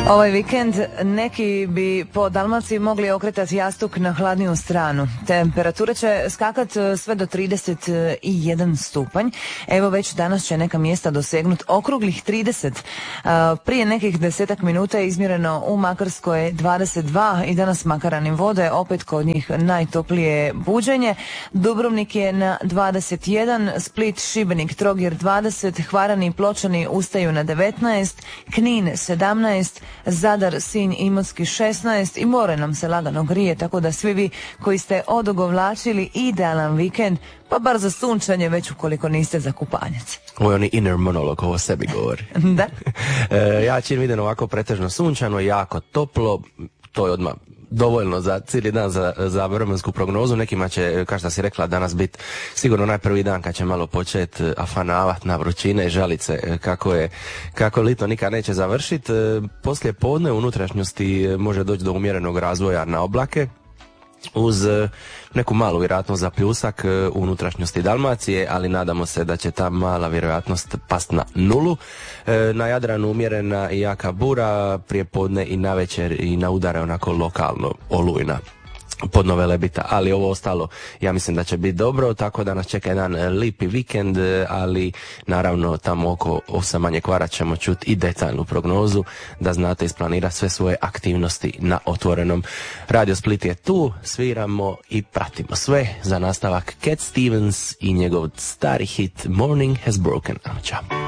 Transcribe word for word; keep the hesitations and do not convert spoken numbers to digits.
Ovaj vikend neki bi po Dalmaciji mogli okretati jastuk na hladniju stranu. Temperatura će skakat sve do trideset jedan stupanj. Evo već danas će neka mjesta dosegnuti okruglih trideset. Prije nekih desetak minuta je izmjereno u Makarskoj dvadeset dva i danas Makarani vode opet kod njih najtoplije buđenje. Dubrovnik je na dvadeset jedan, Split, Šibenik, Trogir dvadeset, Hvarani i Pločani ustaju na devetnaest, Knin sedamnaest, Zadar, Sinj, Imotski šesnaest i more nam se lagano grije, tako da svi vi koji ste odugovlačili idealan vikend, pa bar za sunčanje već ukoliko niste za kupanjac. Ovo je oni inner monolog, ovo sebi govori. Da. e, ja čim vidim ovako pretežno sunčano, jako toplo, to je odmah dovoljno za cijeli dan za, za vremensku prognozu. Nekima će, kao što si rekla, danas biti sigurno najprvi dan kad će malo početi afanavat na vrućine i žalice kako je, kako lito nikad neće završiti. Poslije podne u unutrašnjosti može doći do umjerenog razvoja na oblake, uz neku malu vjerojatnost za pljusak u unutrašnjosti Dalmacije, ali nadamo se da će ta mala vjerojatnost past na nulu. Na Jadranu umjerena i jaka bura, prije podne i navečer i na udare onako lokalno olujna pod Nove Lebita, ali ovo ostalo ja mislim da će biti dobro, tako da nas čeka jedan lipi vikend, ali naravno tamo oko osam manje kvara ćemo čuti i detaljnu prognozu da znate isplanirati sve svoje aktivnosti na otvorenom. Radio Split je tu, sviramo i pratimo sve za nastavak Cat Stevens i njegov stari hit Morning Has Broken. Ćao.